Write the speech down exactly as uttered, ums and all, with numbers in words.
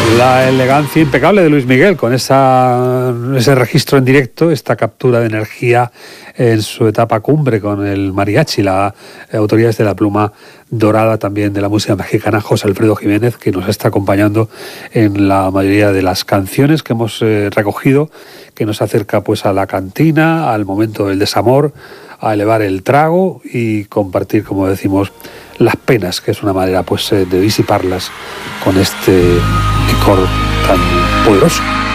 La elegancia impecable de Luis Miguel con esa, ese registro en directo, esta captura de energía en su etapa cumbre con el mariachi, la autoría es de la pluma dorada también de la música mexicana, José Alfredo Jiménez, que nos está acompañando en la mayoría de las canciones que hemos eh, recogido, que nos acerca pues a la cantina, al momento del desamor, a elevar el trago y compartir, como decimos, las penas, que es una manera pues de disiparlas con este licor tan poderoso.